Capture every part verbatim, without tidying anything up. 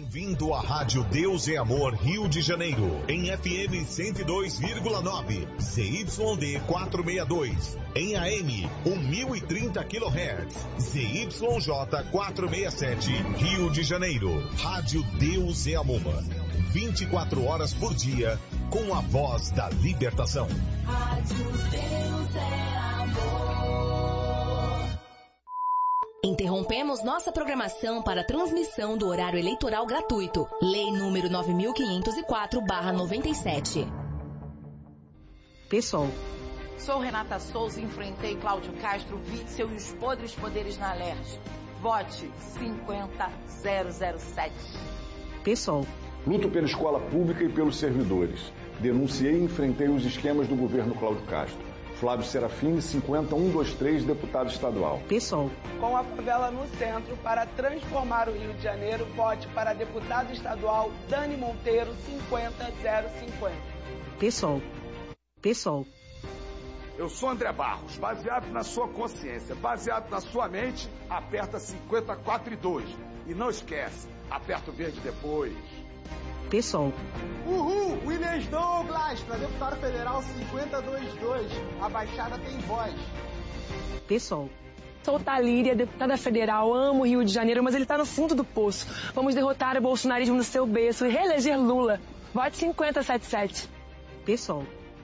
ouvindo a Rádio Deus é Amor Rio de Janeiro, em F M cento e dois vírgula nove, Z Y D quatrocentos e sessenta e dois, em A M mil e trinta quilohertz, Z Y J quatrocentos e sessenta e sete, Rio de Janeiro. Rádio Deus é Amor, vinte e quatro horas por dia, com a voz da libertação. Rádio Deus é Amor. Interrompemos nossa programação para transmissão do horário eleitoral gratuito. Lei número nove mil quinhentos e quatro barra noventa e sete. Pessoal. Sou Renata Souza e enfrentei Cláudio Castro, Witzel e os podres poderes na Alerj. Vote cinquenta zero zero sete. Pessoal. Luto pela escola pública e pelos servidores. Denunciei e enfrentei os esquemas do governo Cláudio Castro. Flávio Serafini, cinquenta um vinte e três, deputado estadual. Pessoal. Com a favela no centro, para transformar o Rio de Janeiro, vote para deputado estadual Dani Monteiro, cinquenta zero cinquenta. Pessoal. Pessoal. Eu sou André Barros, baseado na sua consciência, baseado na sua mente, aperta cinquenta quatro e dois. E não esquece, aperta o verde depois. Pessoal. Uhul! Williams Douglas, para deputado federal cinquenta vinte e dois. A Baixada tem voz. Pessoal. Sou Talíria, deputada federal, amo o Rio de Janeiro, mas ele tá no fundo do poço. Vamos derrotar o bolsonarismo no seu berço e reeleger Lula. Vote cinquenta setenta e sete. Pessoal.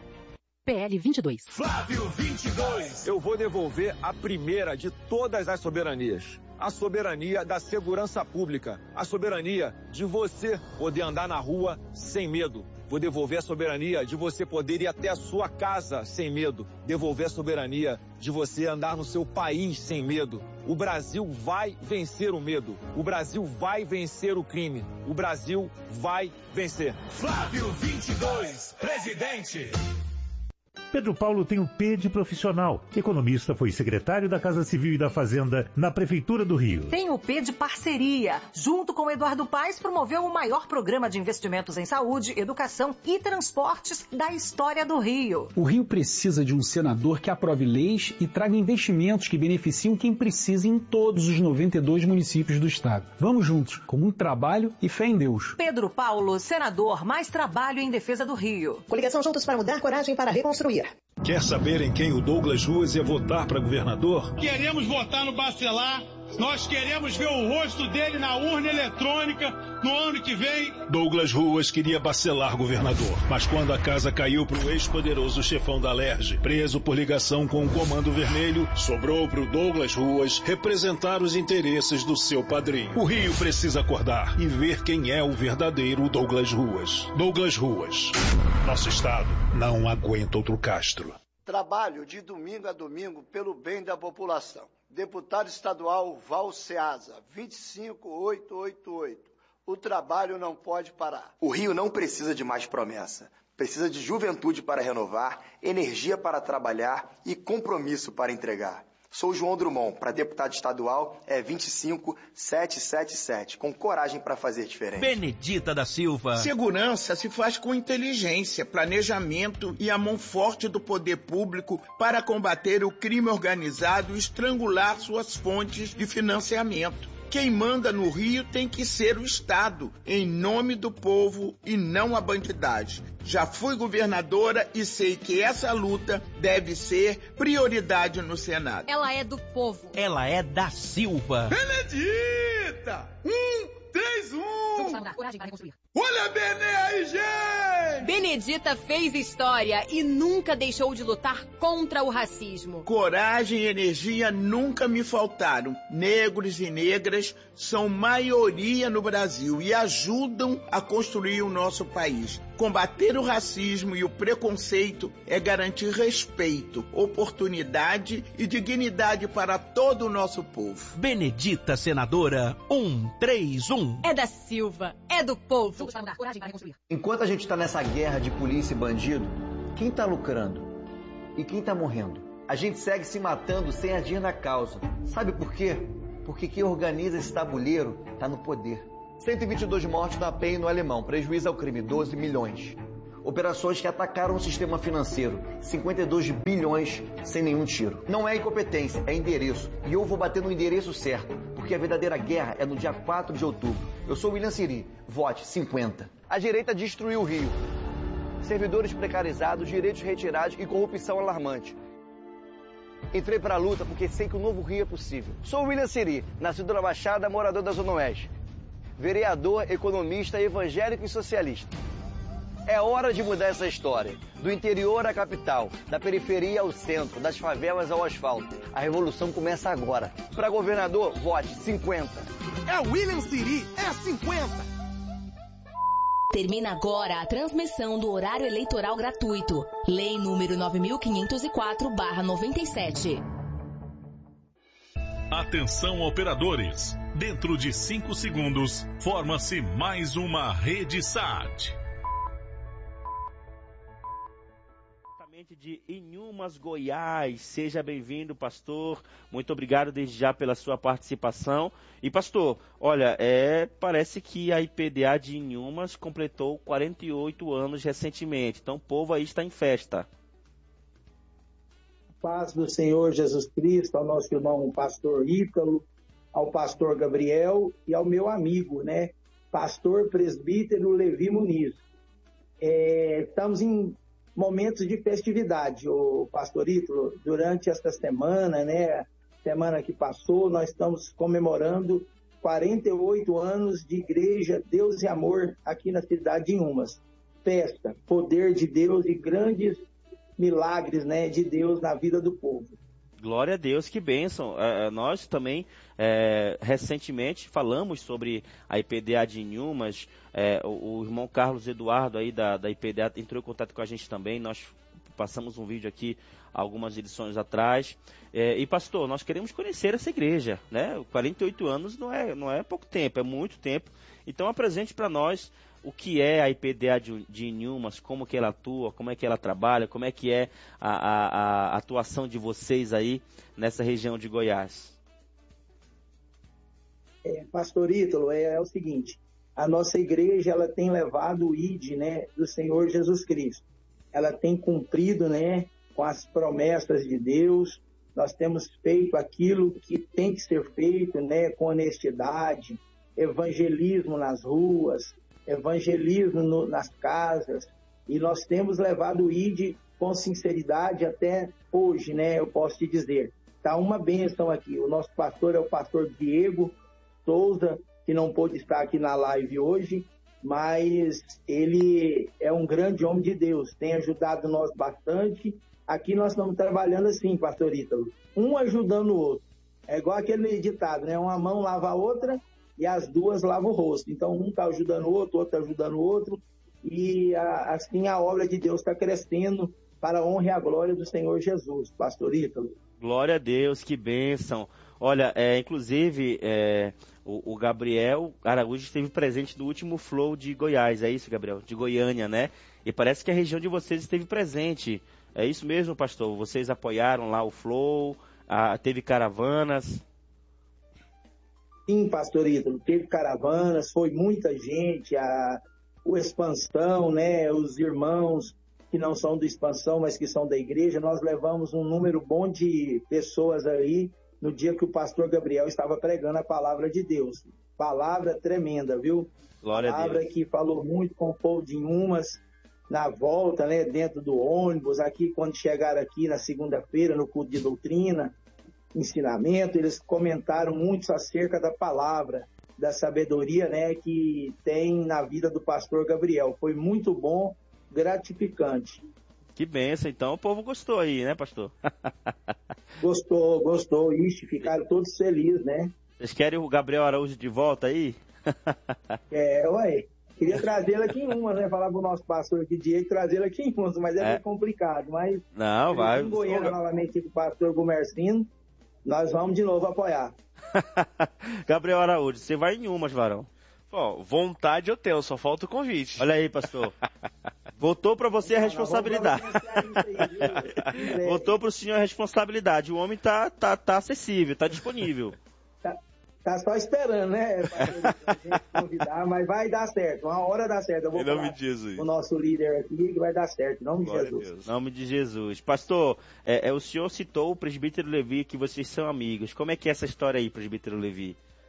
P L vinte e dois. Flávio vinte e dois. Eu vou devolver a primeira de todas as soberanias. A soberania da segurança pública. A soberania de você poder andar na rua sem medo. Vou devolver a soberania de você poder ir até a sua casa sem medo. Devolver a soberania de você andar no seu país sem medo. O Brasil vai vencer o medo. O Brasil vai vencer o crime. O Brasil vai vencer. Flávio vinte e dois, presidente. Pedro Paulo tem o P de profissional. Economista, foi secretário da Casa Civil e da Fazenda na Prefeitura do Rio. Tem o P de parceria. Junto com Eduardo Paes, promoveu o maior programa de investimentos em saúde, educação e transportes da história do Rio. O Rio precisa de um senador que aprove leis e traga investimentos que beneficiam quem precisa em todos os noventa e dois municípios do estado. Vamos juntos, com muito trabalho e fé em Deus. Pedro Paulo, senador, mais trabalho em defesa do Rio. Coligação Juntos para Mudar, coragem para reconstruir. Quer saber em quem o Douglas Ruas ia votar para governador? Queremos votar no Bacelar. Nós queremos ver o rosto dele na urna eletrônica no ano que vem. Douglas Ruas queria bacelar governador, mas quando a casa caiu para o ex-poderoso chefão da Alerj, preso por ligação com o Comando Vermelho, sobrou para o Douglas Ruas representar os interesses do seu padrinho. O Rio precisa acordar e ver quem é o verdadeiro Douglas Ruas. Douglas Ruas. Nosso estado não aguenta outro Castro. Trabalho de domingo a domingo pelo bem da população. Deputado estadual Val Ceasa, vinte e cinco mil oitocentos e oitenta e oito. O trabalho não pode parar. O Rio não precisa de mais promessa. Precisa de juventude para renovar, energia para trabalhar e compromisso para entregar. Sou João Drummond, para deputado estadual é vinte e cinco mil setecentos e setenta e sete, com coragem para fazer diferente. Benedita da Silva. Segurança se faz com inteligência, planejamento e a mão forte do poder público para combater o crime organizado e estrangular suas fontes de financiamento. Quem manda no Rio tem que ser o Estado, em nome do povo e não a bandidagem. Já fui governadora e sei que essa luta deve ser prioridade no Senado. Ela é do povo. Ela é da Silva. Benedita! Um, três, um! Olha a Benê aí, gente! Benedita fez história e nunca deixou de lutar contra o racismo. Coragem e energia nunca me faltaram. Negros e negras são maioria no Brasil e ajudam a construir o nosso país. Combater o racismo e o preconceito é garantir respeito, oportunidade e dignidade para todo o nosso povo. Benedita, senadora, um, três, um. É da Silva, é do povo. Enquanto a gente está nessa guerra de polícia e bandido, quem está lucrando? E quem está morrendo? A gente segue se matando sem agir na causa. Sabe por quê? Porque quem organiza esse tabuleiro está no poder. cento e vinte e dois mortes na P E I no Alemão, prejuízo ao crime, doze milhões. Operações que atacaram o sistema financeiro, cinquenta e dois bilhões sem nenhum tiro. Não é incompetência, é endereço. E eu vou bater no endereço certo, porque a verdadeira guerra é no dia quatro de outubro. Eu sou William Siri. Vote cinquenta. A direita destruiu o Rio. Servidores precarizados, direitos retirados e corrupção alarmante. Entrei para a luta porque sei que o novo Rio é possível. Sou William Siri, nascido na Baixada, morador da Zona Oeste. Vereador, economista, evangélico e socialista. É hora de mudar essa história. Do interior à capital, da periferia ao centro, das favelas ao asfalto. A revolução começa agora. Para governador, vote cinquenta. É William Siri, é cinquenta. Termina agora a transmissão do horário eleitoral gratuito. Lei número nove mil quinhentos e quatro barra noventa e sete. Atenção, operadores. Dentro de cinco segundos, forma-se mais uma rede S A T. De Inhumas, Goiás. Seja bem-vindo, pastor. Muito obrigado desde já pela sua participação. E, pastor, olha, é, parece que a I P D A de Inhumas completou quarenta e oito anos recentemente. Então, o povo aí está em festa. Paz do Senhor Jesus Cristo, ao nosso irmão pastor Ítalo, ao pastor Gabriel e ao meu amigo, né, pastor presbítero Levi Muniz. É, estamos em momentos de festividade, o pastor Ítalo. Durante esta semana, né, semana que passou, nós estamos comemorando quarenta e oito anos de Igreja Deus e Amor aqui na cidade de Inhumas. Festa, poder de Deus e grandes milagres, né, de Deus na vida do povo. Glória a Deus, que bênção. Uh, nós também, uh, recentemente, falamos sobre a I P D A de Inhumas. Uh, o, o irmão Carlos Eduardo aí da, da I P D A entrou em contato com a gente também. Nós passamos um vídeo aqui algumas edições atrás. Uh, e, pastor, nós queremos conhecer essa igreja, né? quarenta e oito anos não é, não é pouco tempo, é muito tempo. Então, apresente para nós o que é a I P D A de, de Inhumas, como que ela atua, como é que ela trabalha, como é que é a, a, a atuação de vocês aí nessa região de Goiás. É, pastor Ítalo, é, é o seguinte, a nossa igreja ela tem levado o I D, né, do Senhor Jesus Cristo. Ela tem cumprido, né, com as promessas de Deus. Nós temos feito aquilo que tem que ser feito, né, com honestidade, evangelismo nas ruas, evangelismo no, nas casas, e nós temos levado o I D com sinceridade até hoje, né, eu posso te dizer. Está uma bênção aqui. O nosso pastor é o pastor Diego Souza, que não pôde estar aqui na live hoje, mas ele é um grande homem de Deus, tem ajudado nós bastante. Aqui nós estamos trabalhando assim, pastor Ítalo, um ajudando o outro. É igual aquele ditado, né, uma mão lava a outra, e as duas lavam o rosto. Então, um está ajudando o outro, o outro está ajudando o outro, e a, assim a obra de Deus está crescendo para a honra e a glória do Senhor Jesus, pastor Ítalo. Glória a Deus, que bênção. Olha, é, inclusive, é, o, o Gabriel Araújo esteve presente no último Flow de Goiás, é isso, Gabriel? De Goiânia, né? E parece que a região de vocês esteve presente. É isso mesmo, pastor? Vocês apoiaram lá o Flow, a, teve caravanas... Sim, pastor Ítalo, teve caravanas, foi muita gente, a, o Expansão, né, os irmãos que não são do Expansão, mas que são da igreja, nós levamos um número bom de pessoas aí no dia que o pastor Gabriel estava pregando a palavra de Deus. Palavra tremenda, viu? Glória palavra a Deus. Que falou muito com o povo de Inhumas na volta, né, dentro do ônibus, aqui quando chegaram aqui na segunda-feira no culto de doutrina, ensinamento, eles comentaram muito acerca da palavra, da sabedoria, né, que tem na vida do pastor Gabriel. Foi muito bom, gratificante. Que benção, então o povo gostou aí, né, pastor? Gostou, gostou, ixi, ficaram todos felizes, né? Vocês querem o Gabriel Araújo de volta aí? É, ué, queria trazê-lo aqui em Umas, né, falar pro nosso pastor aqui, Diego, trazê-lo aqui em Umas, mas é, é. meio complicado, mas... Não, vai. Em Goiânia, novamente, com o pastor Gumercino, nós vamos de novo apoiar. Gabriel Araújo, você vai em Umas, varão? Bom, vontade eu tenho, só falta o convite. Olha aí, pastor. Voltou para você a responsabilidade. Voltou para o senhor a responsabilidade. O homem tá, tá, tá acessível, tá disponível. Tá, tá só esperando, né? Pra gente convidar, mas vai dar certo. Uma hora dá certo. Eu vou em nome de Jesus. O nosso líder aqui que vai dar certo. Em nome de Glória Jesus. Em nome de Jesus. Pastor, é, é, o senhor citou o presbítero Levi, que vocês são amigos. Como é que é essa história aí, presbítero Levi?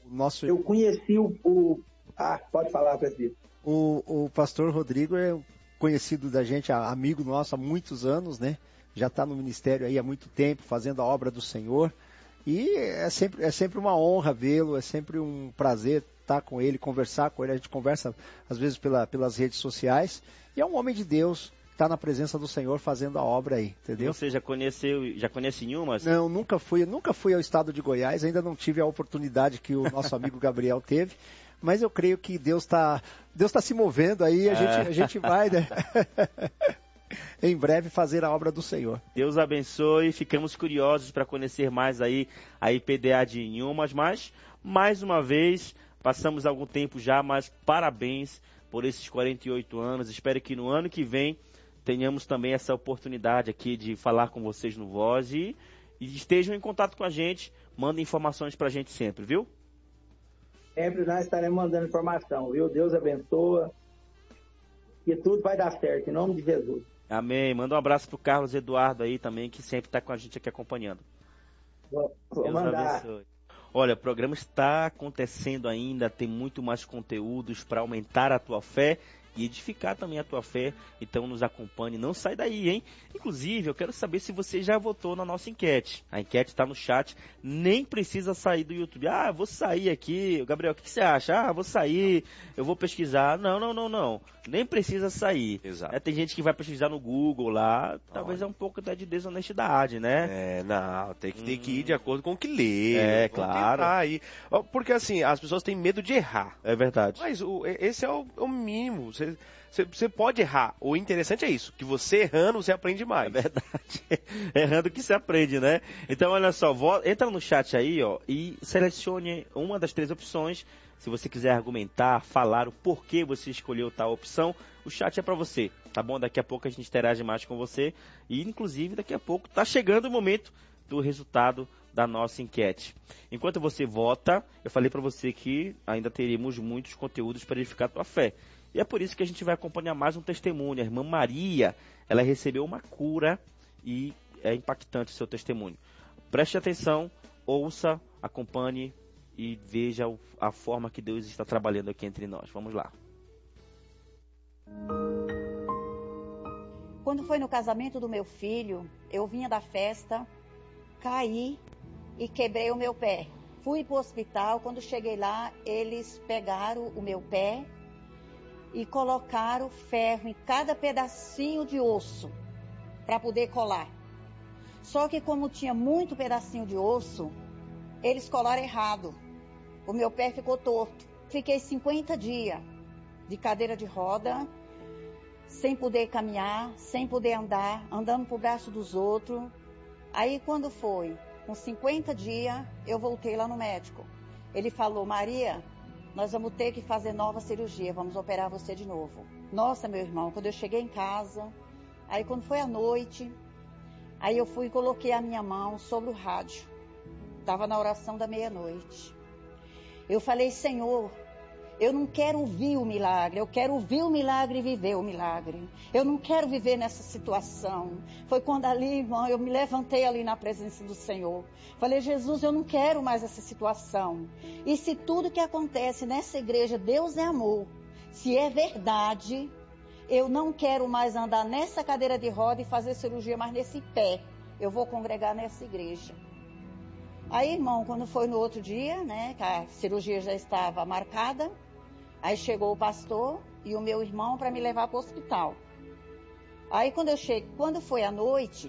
Nosso... Eu conheci o... o... Ah, pode falar, presbítero. O, o pastor Rodrigo é conhecido da gente, amigo nosso há muitos anos, né? Já está no ministério aí há muito tempo, fazendo a obra do Senhor. E é sempre, é sempre uma honra vê-lo, é sempre um prazer estar com ele, conversar com ele. A gente conversa, às vezes, pela, pelas redes sociais. E é um homem de Deus, está na presença do Senhor fazendo a obra aí, entendeu? Você já conheceu, já conhece Inhumas? Não, nunca fui, nunca fui ao estado de Goiás, ainda não tive a oportunidade que o nosso amigo Gabriel teve. Mas eu creio que Deus está Deus tá se movendo aí, a, é. gente, a gente vai, né? Em breve fazer a obra do Senhor. Deus abençoe, ficamos curiosos para conhecer mais aí a I P D A de Inhumas, mas mais uma vez, passamos algum tempo já, mas parabéns por esses quarenta e oito anos, espero que no ano que vem tenhamos também essa oportunidade aqui de falar com vocês no Voz e, e estejam em contato com a gente, mandem informações para a gente sempre, viu? Sempre nós estaremos mandando informação, viu? Deus abençoa, que tudo vai dar certo, em nome de Jesus. Amém. Manda um abraço pro Carlos Eduardo aí também, que sempre está com a gente aqui acompanhando. Vou, vou Deus mandar. abençoe. Olha, o programa está acontecendo ainda, tem muito mais conteúdos para aumentar a tua fé e edificar também a tua fé. Então nos acompanhe, não sai daí, hein? Inclusive, eu quero saber se você já votou na nossa enquete. A enquete está no chat, nem precisa sair do YouTube. Ah, vou sair aqui. Gabriel, o que, que você acha? Ah, vou sair, eu vou pesquisar. Não, não, não, não. Nem precisa sair. Exato. É, tem gente que vai pesquisar no Google lá, talvez é um pouco até de desonestidade, né? É, não, tem que, hum. tem que ir de acordo com o que lê. É, claro. Aí. Porque assim, as pessoas têm medo de errar. É verdade. Mas o, esse é o, é o mínimo. Você, você, você pode errar. O interessante é isso, que você errando, você aprende mais. É verdade. Errando que se aprende, né? Então, olha só, vo- entra no chat aí, ó, e selecione uma das três opções. Se você quiser argumentar, falar o porquê você escolheu tal opção, o chat é para você, tá bom? Daqui a pouco a gente interage mais com você e, inclusive, daqui a pouco tá chegando o momento do resultado da nossa enquete. Enquanto você vota, eu falei para você que ainda teríamos muitos conteúdos para edificar a tua fé. E é por isso que a gente vai acompanhar mais um testemunho. A irmã Maria, ela recebeu uma cura e é impactante o seu testemunho. Preste atenção, ouça, acompanhe e veja a forma que Deus está trabalhando aqui entre nós. Vamos lá. Quando foi no casamento do meu filho, eu vinha da festa, caí e quebrei o meu pé. Fui para o hospital, quando cheguei lá, eles pegaram o meu pé e colocaram ferro em cada pedacinho de osso para poder colar. Só que como tinha muito pedacinho de osso, eles colaram errado. O meu pé ficou torto. Fiquei cinquenta dias de cadeira de roda, sem poder caminhar, sem poder andar, andando pro braço dos outros. Aí quando foi, com cinquenta dias, eu voltei lá no médico. Ele falou, Maria, nós vamos ter que fazer nova cirurgia, vamos operar você de novo. Nossa, meu irmão, quando eu cheguei em casa, aí quando foi à noite, aí eu fui e coloquei a minha mão sobre o rádio. Estava na oração da meia-noite. Eu falei, Senhor, eu não quero ouvir o milagre, eu quero ouvir o milagre e viver o milagre. Eu não quero viver nessa situação. Foi quando ali, irmão, eu me levantei ali na presença do Senhor. Falei, Jesus, eu não quero mais essa situação. E se tudo que acontece nessa igreja, Deus é amor, se é verdade, eu não quero mais andar nessa cadeira de roda e fazer cirurgia mais nesse pé. Eu vou congregar nessa igreja. Aí, irmão, quando foi no outro dia, né, que a cirurgia já estava marcada, aí chegou o pastor e o meu irmão para me levar para o hospital. Aí, quando eu cheguei, quando foi à noite,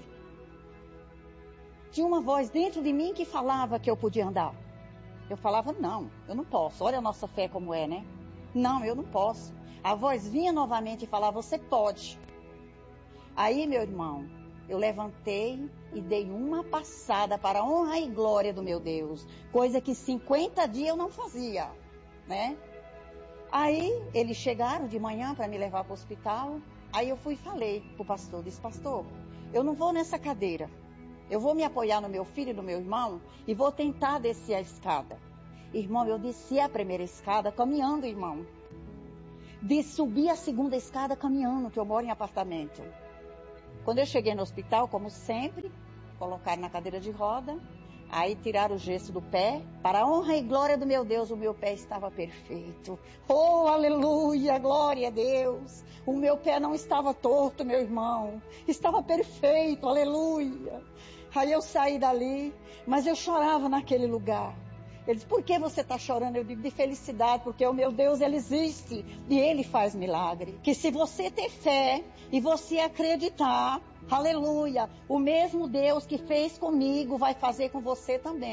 tinha uma voz dentro de mim que falava que eu podia andar. Eu falava, não, eu não posso. Olha a nossa fé como é, né? Não, eu não posso. A voz vinha novamente e falava, você pode. Aí, meu irmão, eu levantei e dei uma passada para a honra e glória do meu Deus. Coisa que cinquenta dias eu não fazia, né? Aí, eles chegaram de manhã para me levar para o hospital. Aí eu fui e falei para o pastor, disse, pastor, eu não vou nessa cadeira. Eu vou me apoiar no meu filho e no meu irmão e vou tentar descer a escada. Irmão, eu desci a primeira escada caminhando, irmão. De subir a segunda escada caminhando, que eu moro em apartamento. Quando eu cheguei no hospital, como sempre, colocaram na cadeira de roda. Aí tiraram o gesso do pé. Para a honra e glória do meu Deus, o meu pé estava perfeito. Oh, aleluia, glória a Deus. O meu pé não estava torto, meu irmão. Estava perfeito, aleluia. Aí eu saí dali, mas eu chorava naquele lugar. Ele disse, por que você está chorando? Eu digo, de felicidade, porque o meu Deus, ele existe e ele faz milagre. Que se você ter fé e você acreditar, aleluia, o mesmo Deus que fez comigo vai fazer com você também.